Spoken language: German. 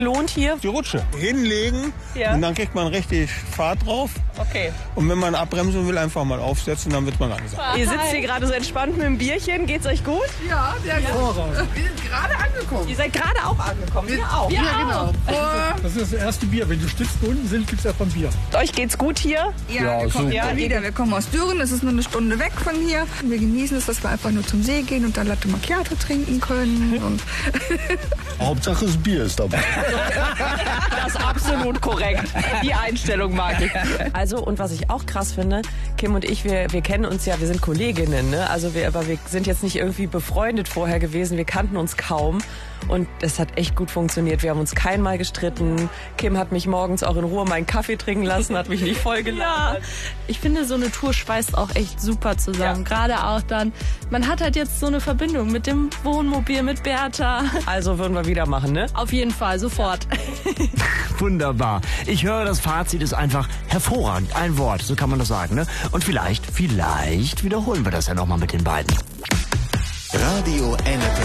lohnt hier? Die Rutsche. Hinlegen und dann kriegt man richtig Fahrt drauf. Okay. Und wenn man abbremsen will, einfach mal aufsetzen, dann wird man langsam. Ihr sitzt hier gerade so entspannt mit dem Bierchen. Geht's euch gut? Ja, sehr gut. Wir sind gerade angekommen. Ihr seid gerade auch angekommen. Wir auch. Ja, genau. Das ist das erste Bier. Wenn die Stützen unten sind, gibt es erstmal ein Bier. Euch geht's gut hier? Ja, wir kommen wieder. Wir kommen aus Düren. Das ist nur eine Stunde weg von hier. Wir genießen es, dass wir einfach nur zum See gehen und dann Latte Macchiato trinken können. Und Hauptsache das Bier ist dabei. Das ist absolut korrekt. Die Einstellung mag ich. Also, und was ich auch krass finde, Kim und ich, wir kennen uns ja, wir sind Kolleginnen, ne? Also aber wir sind jetzt nicht irgendwie befreundet vorher gewesen, wir kannten uns kaum. Und das hat echt gut funktioniert. Wir haben uns kein Mal gestritten. Kim hat mich morgens auch in Ruhe meinen Kaffee trinken lassen, hat mich nicht vollgeladen. Ja, ich finde, so eine Tour schweißt auch echt super zusammen. Ja. Gerade auch dann, man hat halt jetzt so eine Verbindung mit dem Wohnmobil, mit Bertha. Also würden wir wieder machen, ne? Auf jeden Fall, sofort. Wunderbar. Ich höre, das Fazit ist einfach hervorragend. Ein Wort, so kann man das sagen, ne? Und vielleicht wiederholen wir das ja nochmal mit den beiden. Radio NRW.